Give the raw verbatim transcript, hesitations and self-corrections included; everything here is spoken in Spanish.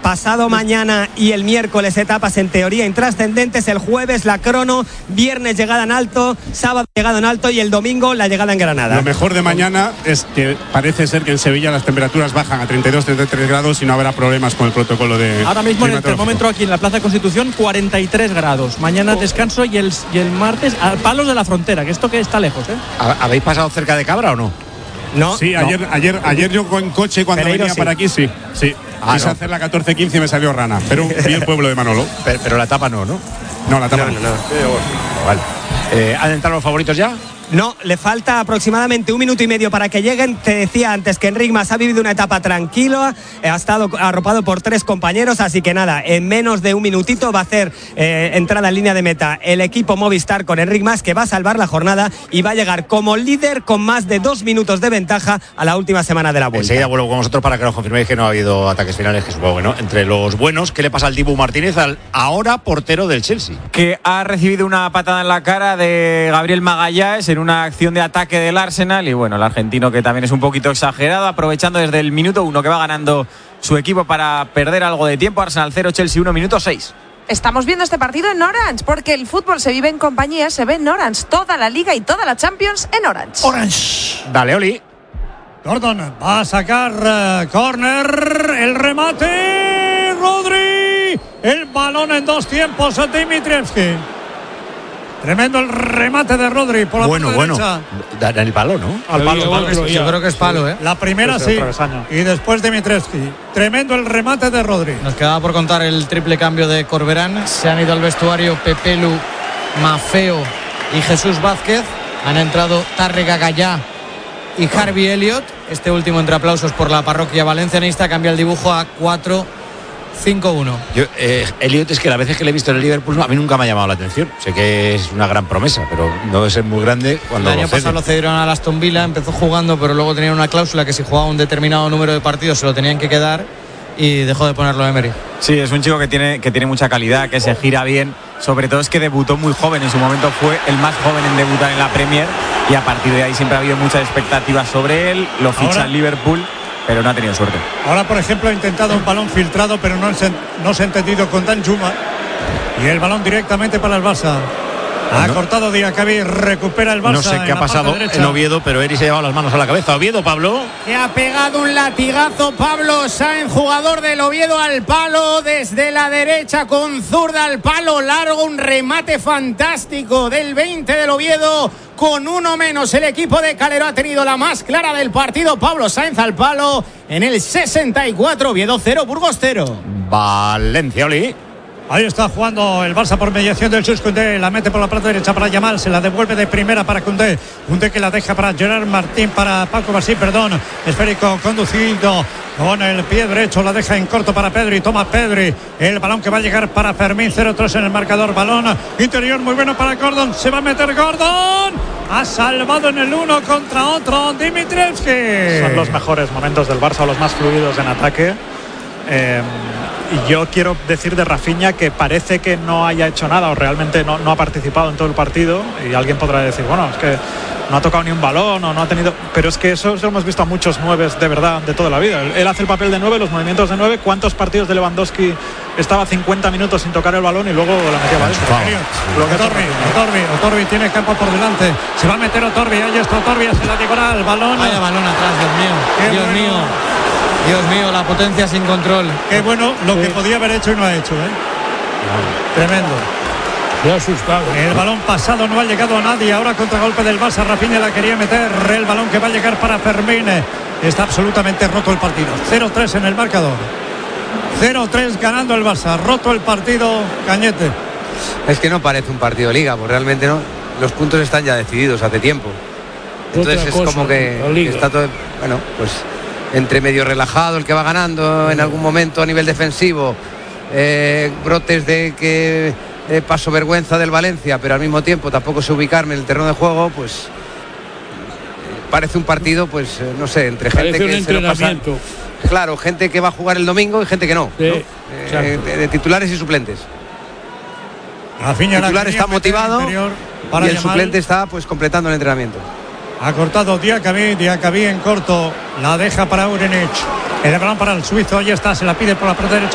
pasado mañana y el miércoles etapas en teoría intrascendentes, el jueves la crono, viernes llegada en alto, sábado llegada en alto y el domingo la llegada en Granada. Lo mejor de mañana es que parece ser que en Sevilla las temperaturas bajan a treinta y dos, treinta y tres grados y no habrá problemas con el protocolo de... Ahora mismo en el termómetro aquí en la Plaza de Constitución cuarenta y tres grados. Mañana descanso y el, y el martes a palos de la frontera, que esto que está lejos, ¿eh? ¿Habéis pasado cerca de Cabra o no? No. Sí, ayer, no. ayer, ayer yo con coche cuando Pereiro, venía sí. para aquí, sí. Sí. Ah, Quise no. hacer la catorce quince y me salió rana. Pero vi el pueblo de Manolo. Pero, pero la etapa no, ¿no? No, la etapa No, no. no, no. Vale. Eh, ¿Han entrado los favoritos ya? No, le falta aproximadamente un minuto y medio para que lleguen. Te decía antes que Enric Mas ha vivido una etapa tranquila, ha estado arropado por tres compañeros, así que nada, en menos de un minutito va a hacer eh, entrada en línea de meta el equipo Movistar con Enric Mas, que va a salvar la jornada y va a llegar como líder con más de dos minutos de ventaja a la última semana de la vuelta. Enseguida vuelvo con vosotros para que nos confirméis que no ha habido ataques finales, que supongo que no. Entre los buenos, ¿qué le pasa al Dibu Martínez, al ahora portero del Chelsea? Que ha recibido una patada en la cara de Gabriel Magalhães en una acción de ataque del Arsenal y bueno, el argentino, que también es un poquito exagerado, aprovechando desde el minuto uno que va ganando su equipo para perder algo de tiempo. Arsenal cero, Chelsea uno, minuto seis. Estamos viendo este partido en Orange, porque el fútbol se vive en compañía, se ve en Orange, toda la Liga y toda la Champions en Orange. Orange. Dale, Oli. Gordon va a sacar uh, córner, el remate, Rodri, el balón en dos tiempos a Dimitrievski. Tremendo el remate de Rodri por la Bueno, parte bueno. derecha. Da en el palo, ¿no? Al palo, palo. Yo, yo creo que es palo, ¿eh? La primera Pues el sí, travesaño. y después Dimitrievski. Tremendo el remate de Rodri. Nos quedaba por contar el triple cambio de Corberán. Se han ido al vestuario Pepelu, Mafeo y Jesús Vázquez. Han entrado Tarrega Gagallá y Harvey Elliott. Este último, entre aplausos por la parroquia valencianista, cambia el dibujo a cuatro cinco uno. Yo, eh, Elliot, es que las veces que le he visto en el Liverpool a mí nunca me ha llamado la atención. Sé que es una gran promesa, pero no debe ser muy grande cuando El año lo cede. pasado lo cedieron a Aston Villa, empezó jugando, pero luego tenían una cláusula que si jugaba un determinado número de partidos se lo tenían que quedar y dejó de ponerlo Emery. Sí, es un chico que tiene, que tiene mucha calidad, que se gira bien. Sobre todo es que debutó muy joven, en su momento fue el más joven en debutar en la Premier y a partir de ahí siempre ha habido muchas expectativas sobre él. Lo ficha Ahora, el Liverpool, pero no ha tenido suerte. Ahora, por ejemplo, ha intentado un balón filtrado, pero no, se, no se ha entendido con Danjuma. Y el balón directamente para el Barça. Ha no. cortado Diacabí, recupera el Barça. No sé qué ha pasado en Oviedo, pero Eri se ha llevado las manos a la cabeza. Oviedo, Pablo. Que ha pegado un latigazo Pablo Sáenz, jugador del Oviedo, al palo desde la derecha con zurda al palo largo, un remate fantástico del veinte del Oviedo. Con uno menos el equipo de Calero ha tenido la más clara del partido. Pablo Sáenz al palo en el sesenta y cuatro, Oviedo cero, Burgos cero. Valencia, Oli. Ahí está jugando el Barça por mediación del Chus Koundé. La mete por la parte derecha para Yamal. Se la devuelve de primera para Koundé. Koundé que la deja para Gerard Martín. Para Paco Basí, perdón. Esférico conducido con el pie derecho. La deja en corto para Pedri. Toma Pedri. El balón que va a llegar para Fermín. cero tres en el marcador. Balón interior muy bueno para Gordon. Se va a meter Gordon. Ha salvado en el uno contra otro Dimitrievski. Son los mejores momentos del Barça, los más fluidos en ataque. Eh, y yo quiero decir de Rafinha que parece que no haya hecho nada o realmente no, no ha participado en todo el partido, y alguien podrá decir, bueno, es que no ha tocado ni un balón o no ha tenido, pero es que eso lo hemos visto a muchos nueves de verdad de toda la vida. Él, él hace el papel de nueve, los movimientos de nueve. ¿Cuántos partidos de Lewandowski estaba cincuenta minutos sin tocar el balón y luego la metía para adentro? Otorbi, Otorbi, Otorbi tiene campo por delante. Se va a meter Otorbi, ahí está Otorbi, se la llevará al balón. Vaya balón atrás, Dios mío. Qué Dios bueno. mío. Dios mío, la potencia sin control. Qué bueno lo que podía haber hecho y no ha hecho, ¿eh? Tremendo. Qué asustado. El balón pasado no ha llegado a nadie. Ahora contragolpe del Barça. Rafinha la quería meter. El balón que va a llegar para Fermín. Está absolutamente roto el partido. cero tres en el marcador. cero tres ganando el Barça. Roto el partido, Cañete. Es que no parece un partido de liga, pues realmente no. Los puntos están ya decididos hace tiempo. Entonces Otra es cosa, como que, la liga. que está todo, bueno, pues entre medio relajado el que va ganando en algún momento a nivel defensivo, eh, brotes de que eh, paso vergüenza del Valencia, pero al mismo tiempo tampoco sé ubicarme en el terreno de juego, pues eh, parece un partido, pues eh, no sé, entre gente Parece que un se lo pasa, entrenamiento. claro, gente que va a jugar el domingo y gente que no, Sí, ¿no? Eh, de, de titulares y suplentes. Rafinha El la titular quería está meter motivado interior y para el Yamal. suplente está pues completando el entrenamiento. Ha cortado Diacabí, Diacabí en corto. La deja para Urenich. El balón para el suizo, ahí está, se la pide por la parte derecha